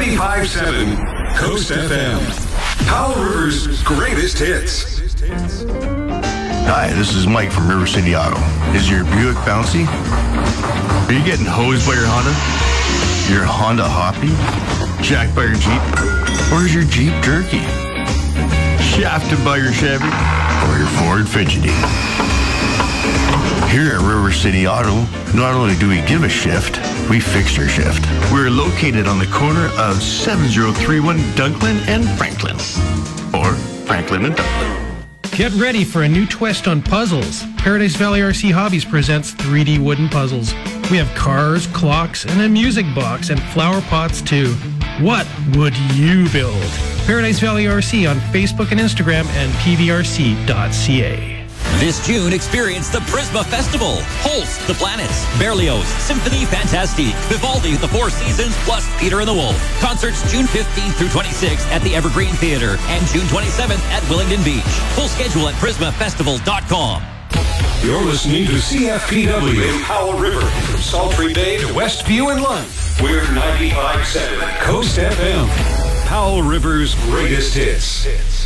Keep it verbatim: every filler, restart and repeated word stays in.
ninety-five seven Coast F M. Powell River's greatest hits. Hi, this is Mike from River City Auto. Is your Buick bouncy? Are you getting hosed by your Honda? Your Honda hoppy? Jacked by your Jeep? Or is your Jeep jerky? Shafted by your Chevy? Or your Ford fidgety? Here at River City Auto, not only do we give a shift, we fix your shift. We're located on the corner of seven oh three one Dunklin and Franklin. Or Franklin and Dunklin. Get ready for a new twist on puzzles. Paradise Valley R C Hobbies presents three D wooden puzzles. We have cars, clocks, and a music box, and flower pots too. What would you build? Paradise Valley R C on Facebook and Instagram and p v r c dot c a. This June, experience the Prisma Festival. Pulse, The Planets, Berlioz, Symphony Fantastique, Vivaldi, The Four Seasons, plus Peter and the Wolf. Concerts June fifteenth through twenty-sixth at the Evergreen Theatre and June twenty-seventh at Willingdon Beach. Full schedule at prisma festival dot com. You're listening to C F P W in Powell River, from Sultry Bay to Westview and Lund. We're ninety-five seven Coast F M. Powell River's greatest hits.